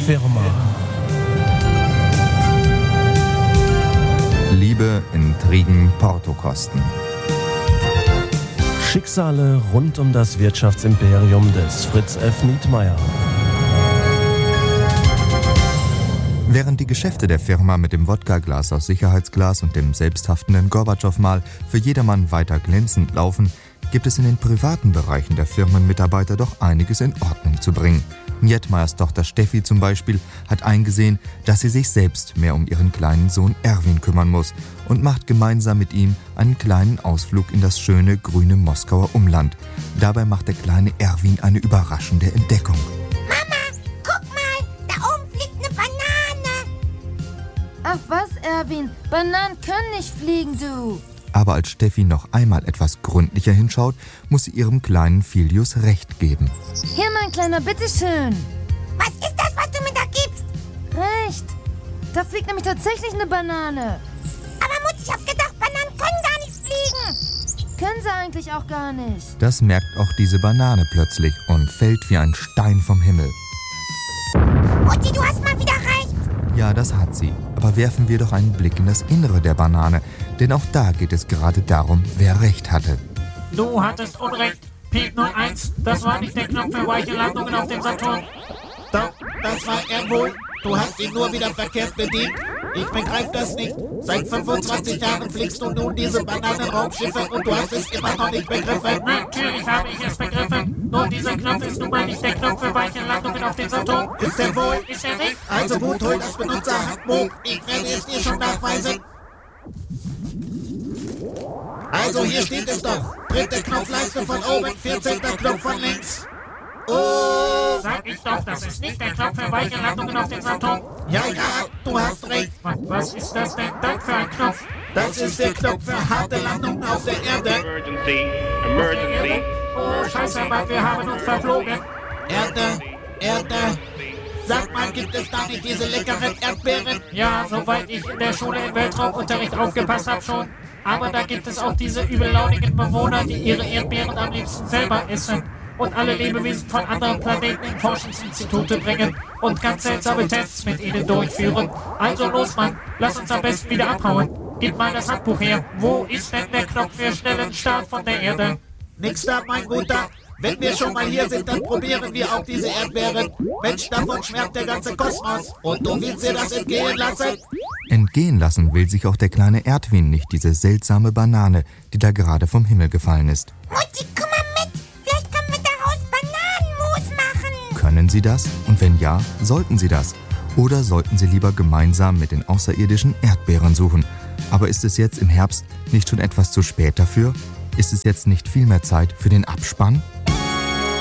Firma. Liebe, Intrigen, Portokosten. Schicksale rund um das Wirtschaftsimperium des Fritz F. Nietmeyer. Während die Geschäfte der Firma mit dem Wodkaglas aus Sicherheitsglas und dem selbsthaftenden Gorbatschow-Mal für jedermann weiter glänzend laufen, gibt es in den privaten Bereichen der Firmenmitarbeiter doch einiges in Ordnung zu bringen. Nietmeyers Tochter Steffi zum Beispiel hat eingesehen, dass sie sich selbst mehr um ihren kleinen Sohn Erwin kümmern muss und macht gemeinsam mit ihm einen kleinen Ausflug in das schöne grüne Moskauer Umland. Dabei macht der kleine Erwin eine überraschende Entdeckung. Mama, guck mal, da oben fliegt eine Banane. Ach was, Erwin, Bananen können nicht fliegen, du. Aber als Steffi noch einmal etwas gründlicher hinschaut, muss sie ihrem kleinen Filius recht geben. Hier, mein Kleiner, bitteschön. Was ist das, was du mir da gibst? Recht. Da fliegt nämlich tatsächlich eine Banane. Aber Mutti, ich hab gedacht, Bananen können gar nicht fliegen. Können sie eigentlich auch gar nicht. Das merkt auch diese Banane plötzlich und fällt wie ein Stein vom Himmel. Mutti, du hast mal wieder recht. Ja, das hat sie. Aber werfen wir doch einen Blick in das Innere der Banane. Denn auch da geht es gerade darum, wer recht hatte. Du hattest Unrecht. Pete 01, das war nicht der Knopf für weiche Landungen auf dem Saturn. Doch, das war er wohl. Du hast ihn nur wieder verkehrt bedient. Ich begreife das nicht. Seit 25 Jahren fliegst du nun diese Bananenraumschiffe und du hast es immer noch nicht begriffen. Natürlich habe ich es begriffen. Nur dieser Knopf ist nun mal nicht der Knopf für weiche Landungen auf dem Saturn. Ist er wohl? Ist er nicht? Also gut, hol das Benutzerhandbuch. Ich werde es dir schon nachweisen. Also hier steht es doch. Dritte Knopfleiste von oben, 14. Knopf von links. Oh! Sag ich doch, das ist nicht der Knopf für weiche Landungen auf dem Saturn. Ja, du hast recht. Was ist das denn dann für ein Knopf? Das ist der Knopf für harte Landungen auf der Erde. Emergency. Oh, scheiße, Mann, wir haben uns verflogen. Erde. Sag mal, gibt es da nicht diese leckeren Erdbeeren? Ja, soweit ich in der Schule im Weltraumunterricht aufgepasst habe schon. Aber da gibt es auch diese übellaunigen Bewohner, die ihre Erdbeeren am liebsten selber essen und alle Lebewesen von anderen Planeten in Forschungsinstitute bringen und ganz seltsame Tests mit ihnen durchführen. Also los, Mann, lass uns am besten wieder abhauen. Gib mal das Handbuch her. Wo ist denn der Knopf für schnellen Start von der Erde? Nix da, mein Guter. Wenn wir schon mal hier sind, dann probieren wir auch diese Erdbeeren. Mensch, davon schwärmt der ganze Kosmos. Und du willst dir das entgehen lassen? Entgehen lassen will sich auch der kleine Erdwin nicht, diese seltsame Banane, die da gerade vom Himmel gefallen ist. Mutti, komm mal mit. Vielleicht können wir daraus Bananenmus machen. Können Sie das? Und wenn ja, sollten Sie das? Oder sollten Sie lieber gemeinsam mit den außerirdischen Erdbeeren suchen? Aber ist es jetzt im Herbst nicht schon etwas zu spät dafür? Ist es jetzt nicht viel mehr Zeit für den Abspann?